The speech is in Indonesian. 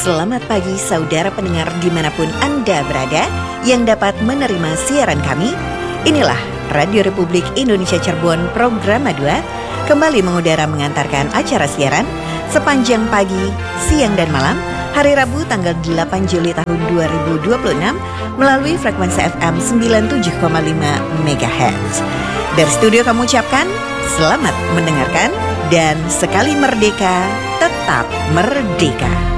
Selamat pagi saudara pendengar dimanapun Anda berada yang dapat menerima siaran kami. Inilah Radio Republik Indonesia Cirebon Program 2 kembali mengudara mengantarkan acara siaran sepanjang pagi, siang dan malam hari Rabu tanggal 8 Juli tahun 2026 melalui frekuensi FM 97,5 MHz. Dari studio kami ucapkan selamat mendengarkan dan sekali merdeka, tetap merdeka.